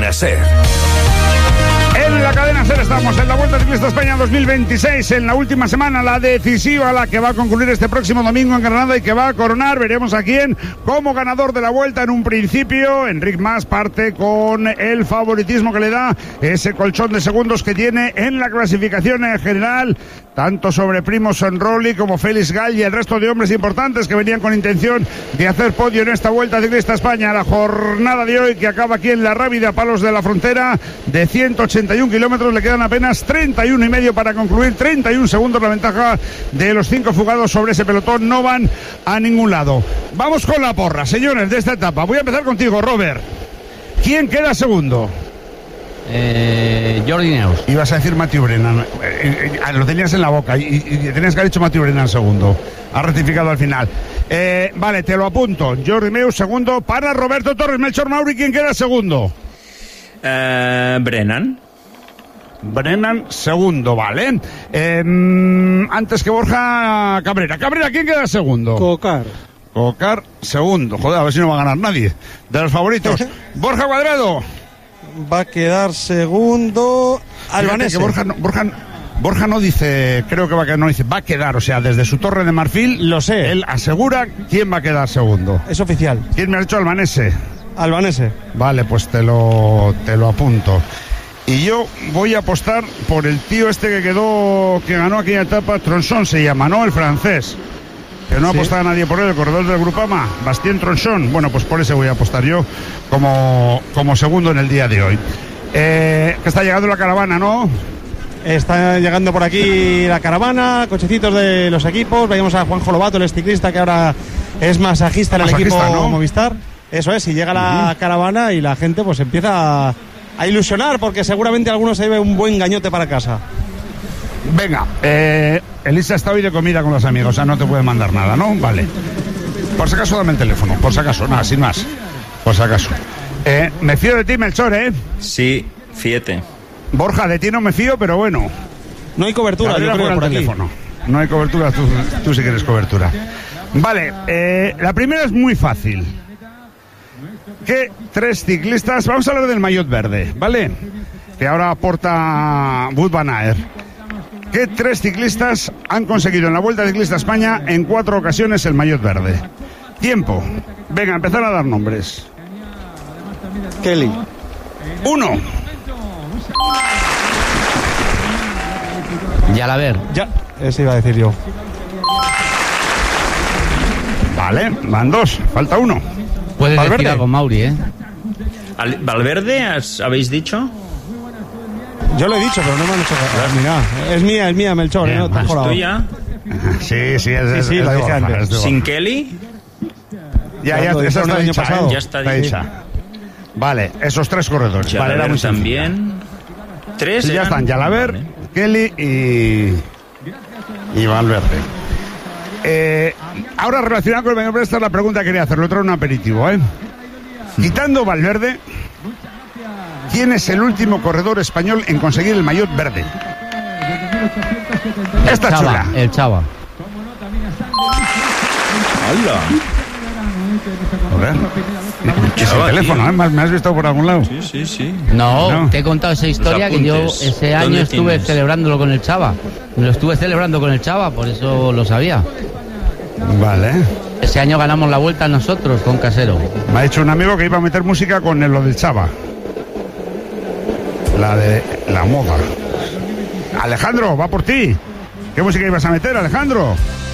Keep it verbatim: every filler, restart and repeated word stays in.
Cadena Ser. En la cadena SER estamos en la Vuelta Ciclista España dos mil veintiséis, en la última semana, la decisiva, la que va a concluir este próximo domingo en Granada y que va a coronar, veremos a quién como ganador de la Vuelta. En un principio, Enric Mas parte con el favoritismo que le da ese colchón de segundos que tiene en la clasificación en general, tanto sobre Primož Roglič como Félix Gall y el resto de hombres importantes que venían con intención de hacer podio en esta Vuelta Ciclista España. La jornada de hoy, que acaba aquí en la Rábida, Palos de la Frontera, de ciento ochenta y un kilómetros, le quedan apenas treinta y uno y medio para concluir, treinta y un segundos la ventaja de los cinco fugados sobre ese pelotón, no van a ningún lado. Vamos con la porra, señores, de esta etapa. Voy a empezar contigo, Robert. ¿Quién queda segundo? Eh, Jordi Neus. Ibas a decir Mathieu Brennan, eh, eh, lo tenías en la boca y, y, y tenías que haber dicho Mathieu Brennan segundo. Ha rectificado al final. Eh, vale, te lo apunto. Jordi Neus segundo para Roberto Torres. Melchor Mauri, ¿quién queda segundo? Uh, Brennan. Brennan segundo, vale. Eh, antes que Borja, Cabrera. Cabrera, ¿quién queda segundo? Cocar. Cocar segundo. Joder, a ver si no va a ganar nadie de los favoritos. Borja Cuadrado. Va a quedar segundo Albanese. Que Borja, no, Borja, Borja no dice, creo que va a quedar, no dice, va a quedar, o sea, desde su torre de marfil. Lo sé. Él asegura quién va a quedar segundo. Es oficial. ¿Quién me ha dicho Albanese? Albanese. Vale, pues te lo, te lo apunto. Y yo voy a apostar por el tío este que quedó, que ganó aquella etapa, Tronson se llama, ¿no? El francés. Que no sí. apostaba nadie por él, el corredor del Grupama, Bastien Tronson. Bueno, pues por ese voy a apostar yo como, como segundo en el día de hoy. Eh, que está llegando la caravana, ¿no? Está llegando por aquí la caravana, cochecitos de los equipos. Veíamos a Juanjo Lobato, el ciclista que ahora es masajista en el masajista, equipo, ¿no? Movistar. Eso es, y llega la uh-huh. caravana y la gente pues empieza a, a ilusionar porque seguramente alguno se lleve un buen gañote para casa. Venga, eh, Elisa está hoy de comida con los amigos, o sea, no te puede mandar nada, ¿no? Vale. Por si acaso dame el teléfono, por si acaso, nada, sin más. Por si acaso. Eh, me fío de ti, Melchor, ¿eh? Sí, fíjate. Borja, de ti no me fío, pero bueno. No hay cobertura, yo creo, por el aquí. teléfono. No hay cobertura, tú, tú sí quieres cobertura. Vale, eh, la primera es muy fácil. ¿Qué tres ciclistas? Vamos a hablar del maillot verde, ¿vale? Que ahora aporta Wout van Aert. ¿Qué tres ciclistas han conseguido en la Vuelta Ciclista España en cuatro ocasiones el maillot verde? Tiempo. Venga, empezar a dar nombres. Kelly. Uno. Yalaber. Ya, ese iba a decir yo. Vale, van dos, falta uno. Puedes Valverde. Decir algo, Mauri, ¿eh? ¿Valverde has, habéis dicho? Yo lo he dicho, pero no me han hecho caso. Mira, es mía, es mía, Melchor. Bien, ¿eh? No, ¿es tuya? Sí, sí, es, sí, sí, es, la es dije Borja, antes. ¿Sin Kelly? Ya, ya, ya esa está dicha, pasado. ¿eh? Ya está, está dicha. Vale, esos tres corredores. Vale, era muy también. Tres sí, ya eran... están, Yalaber, vale. Kelly y... y Valverde. Eh, ahora, relacionado con el maillot verde, esta es la pregunta que quería hacer. Lo otro un aperitivo, ¿eh? Quitando Valverde, ¿quién es el último corredor español en conseguir el maillot verde? Esta Chava, chula. El Chava. ¡Hala! A ver. Es el teléfono, ¿eh? ¿Me has visto por algún lado? Sí, sí, sí. No, no. te he contado esa historia que yo ese año estuve tienes? celebrándolo con el Chava. Lo estuve celebrando con el Chava, por eso lo sabía. Vale. Ese año ganamos la Vuelta nosotros con Casero. Me ha dicho un amigo que iba a meter música con lo del Chava. La de la moda. Alejandro, va por ti. ¿Qué música ibas a meter, Alejandro?